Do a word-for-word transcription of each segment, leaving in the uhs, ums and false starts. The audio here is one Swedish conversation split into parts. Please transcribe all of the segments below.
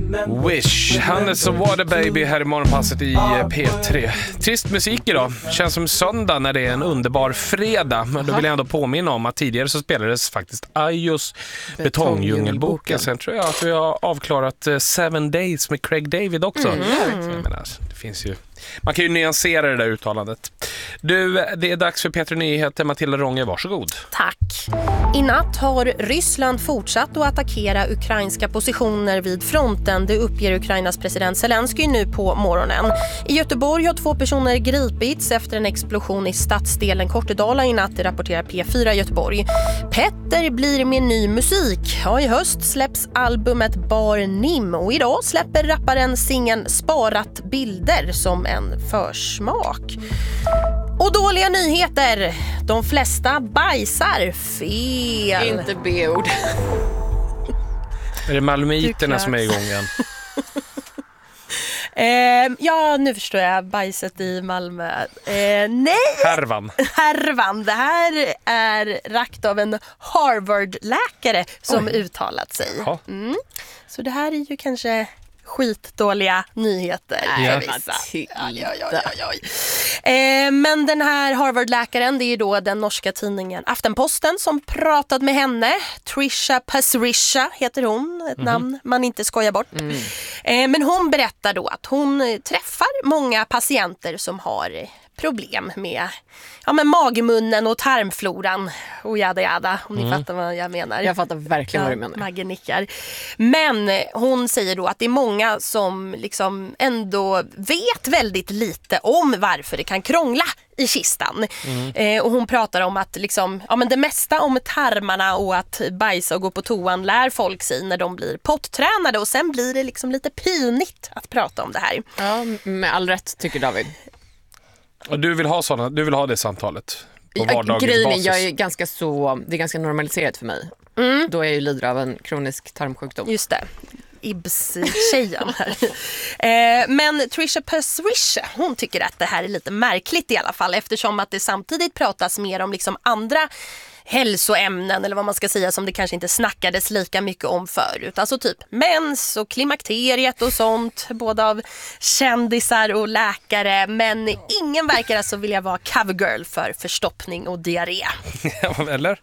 Wish, Hannes och Water Baby här i morgonpasset i P tre. Trist musik idag. Känns som söndag när det är en underbar fredag. Men då vill jag ändå påminna om att tidigare så spelades faktiskt Ayos Betongdjungelboken. Sen tror jag att vi har avklarat Seven Days med Craig David också. Mm. Jag menar, det finns ju... Man kan ju nyansera det där uttalandet. Du, det är dags för P tre Nyheter. Matilda Rånge, varsågod. Tack. I natt har Ryssland fortsatt att attackera ukrainska positioner vid fronten. Det uppger Ukrainas president Zelensky nu på morgonen. I Göteborg har två personer gripits efter en explosion i stadsdelen Kortedala i natt, rapporterar P fyra Göteborg. Petter blir med ny musik. Ja, i höst släpps albumet Bar Nim och idag släpper rapparen singeln Sparat bilder som en försmak. Och dåliga nyheter. De flesta bajsar fel. Inte B-ord. Är det malmöiterna som är igång igen? eh, ja, nu förstår jag. Bajset i Malmö. Eh, nej! Härvan. Härvan. Det här är rakt av en Harvard-läkare som Oj. uttalat sig. Mm. Så det här är ju kanske... skitdåliga nyheter. Nej, oj, oj, oj, oj. Eh, men den här Harvard-läkaren, det är då den norska tidningen Aftenposten som pratat med henne. Trisha Pazrisha heter hon, ett mm-hmm. namn man inte skojar bort. Mm. Eh, men hon berättar då att hon träffar många patienter som har problem med, ja, med magmunnen och tarmfloran och jada jada, om mm. ni fattar vad jag menar. Jag fattar verkligen ja, vad du menar. Magge nickar. Men hon säger då att det är många som liksom ändå vet väldigt lite om varför det kan krångla i kistan. Mm. Eh, och hon pratar om att liksom, ja, men det mesta om tarmarna och att bajsa och gå på toan lär folk sig när de blir pottränade, och sen blir det liksom lite pinigt att prata om det här. Ja, med all rätt tycker David. Och du vill ha såna, du vill ha det samtalet på vardagens Grejen, basis. jag är ganska så, det är ganska normaliserat för mig. Mm. Då är jag ju lider av en kronisk tarmsjukdom. Just det. Ibs-tjejen här. eh, men Trisha Pazrisha, hon tycker att det här är lite märkligt i alla fall, eftersom att det samtidigt pratas mer om liksom andra hälsoämnen, eller vad man ska säga, som det kanske inte snackades lika mycket om förut. Alltså typ mens och klimakteriet och sånt, både av kändisar och läkare. Men ingen verkar alltså vilja vara covergirl för förstoppning och diarré. Eller?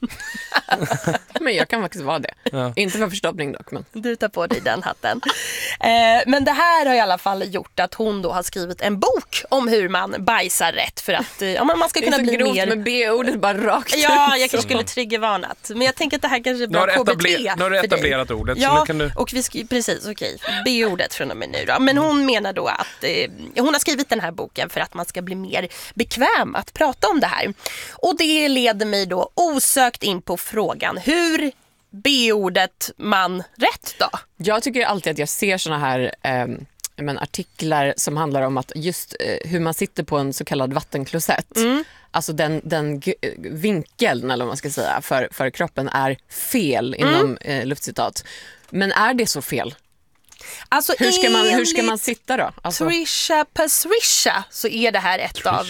Men jag kan faktiskt vara det. Ja. Inte för förstoppning dock. Men. Du tar på dig den hatten. eh, men det här har i alla fall gjort att hon då har skrivit en bok om hur man bajsar rätt, för att eh, ja, man ska kunna bli mer... Det är så grovt med B-ordet bara rakt. Ja, jag kanske skulle triggervarnat. Men jag tänker att det här kanske är bra K B T. Nu har du etablerat ordet. Ja, så nu kan du... och vi ska, precis, okej. B-ordet från och med nu då. Men hon menar då att eh, hon har skrivit den här boken för att man ska bli mer bekväm att prata om det här. Och det leder mig då osökt in på frågan, hur B-ordet man rätt då? Jag tycker alltid att jag ser såna här... Eh... men artiklar som handlar om att just eh, hur man sitter på en så kallad vattenklosett. Mm. Alltså den, den g- vinkeln, eller vad man ska säga, för, för kroppen är fel inom mm. eh, luftcitat. Men är det så fel? Alltså hur, ska man, hur ska man sitta då? Alltså... Trisha Pazrisha, så är det här ett av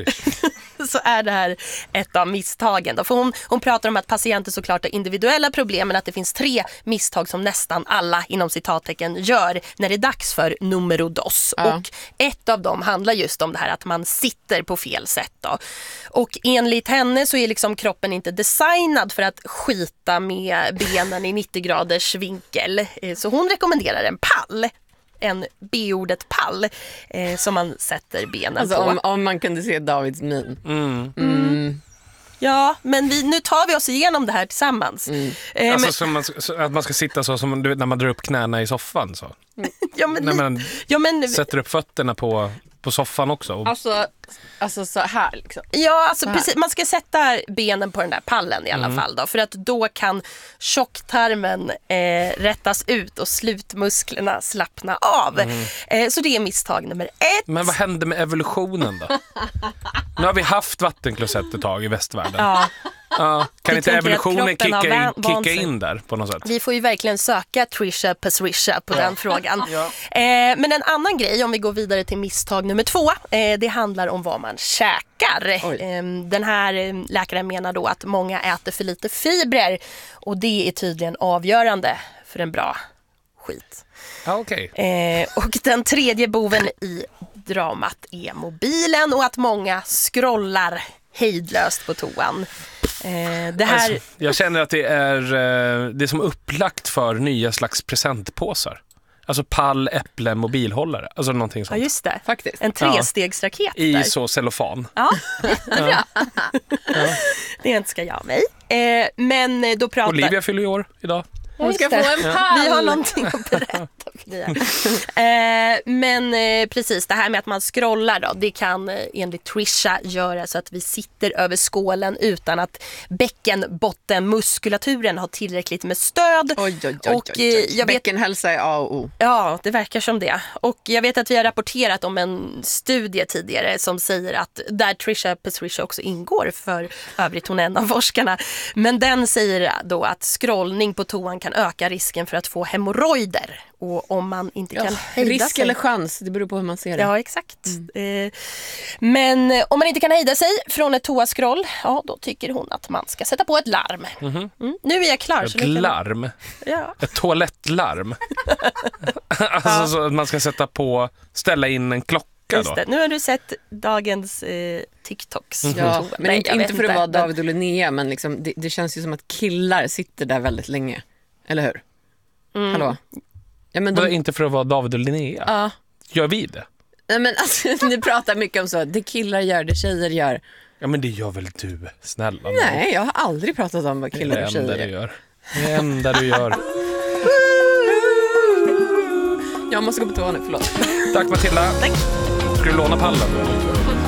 så är det här ett av misstagen då. För hon, hon pratar om att patienter såklart har individuella problem, men att det finns tre misstag som nästan alla inom citattecken gör när det är dags för numero dos. Ja. Och ett av dem handlar just om det här att man sitter på fel sätt då. Och enligt henne så är liksom kroppen inte designad för att skita med benen i nittio graders vinkel. Så hon rekommenderar en pall. En B-ordet pall eh, som man sätter benen alltså, på. Om, om man kunde se Davids min. Mm. Mm. Ja, men vi, nu tar vi oss igenom det här tillsammans. Mm. Eh, alltså men... så man, så att man ska sitta så som du vet, när man drar upp knäna i soffan så. ja, men, när man ja, men... sätter upp fötterna på, på soffan också. Och... Alltså, alltså så här liksom. Ja, alltså precis, man ska sätta benen på den där pallen i alla mm. fall då, för att då kan tjocktarmen eh, rättas ut och slutmusklerna slappna av. Mm. Eh, så det är misstag nummer ett. Men vad hände med evolutionen då? Nu har vi haft vattenklosett ett tag i västvärlden. Ja. Ja, kan inte evolutionen kicka in, kicka in där på något sätt? Vi får ju verkligen söka Trisha Pazrisha på ja. den frågan. Ja. Eh, men en annan grej, om vi går vidare till misstag nummer två, eh, det handlar om vad man käkar. Eh, den här läkaren menar då att många äter för lite fibrer, och det är tydligen avgörande för en bra skit. Ja, okay. eh, och den tredje boven i dramat är mobilen och att många scrollar hejdlöst på toan. Eh, det här... alltså, jag känner att det är, eh, det är som upplagt för nya slags presentpåsar. Alltså pall, äpple, mobilhållare. Alltså någonting sånt. Ja, just det. Faktiskt. En trestegsraket I där. så cellofan. Ja, jättebra. Ja. Det önskar jag mig. Eh, men då pratar... Olivia fyller i år idag. Hon ska få en pall. Vi har någonting att berätta för det. Eh, men eh, precis, det här med att man scrollar då, det kan eh, enligt Trisha göra så att vi sitter över skålen utan att bäckenbottenmuskulaturen har tillräckligt med stöd. Oj, oj, oj, och, oj, oj. Eh, jag vet, bäckenhälsa är A och O. Ja, det verkar som det. Och jag vet att vi har rapporterat om en studie tidigare som säger att där Trisha Patricia också ingår, för övrigt hon är en av forskarna. Men den säger då att scrollning på toan kan öka risken för att få hemorrojder. Och om man inte kan ja, hejda risk sig... eller chans, det beror på hur man ser det. Ja, exakt. Mm. Eh, men om man inte kan hejda sig från ett toaskroll, ja, då tycker hon att man ska sätta på ett larm. Mm-hmm. Mm. Nu är jag klar. Ett så kan... larm? Ja. Ett toalettlarm? Alltså ja. Så att man ska sätta på, ställa in en klocka. Just det. Nu har du sett dagens eh, TikToks. Mm. Ja, men Nej, inte, inte för att vara David och Linnea, men liksom, det, det känns ju som att killar sitter där väldigt länge. Eller hur? Mm. Hallå? Ja, men de... Inte för att vara David och Linnea. Ja. Gör vi det? Nej, men alltså, ni pratar mycket om så. Det killar gör, det tjejer gör. Ja, men det gör väl du, snälla. Nej, jag har aldrig pratat om vad killar och tjejer gör. Det enda du gör. Det enda du gör. Jag måste gå på toa nu, förlåt. Tack Matilda. Tack. Ska du låna pallen?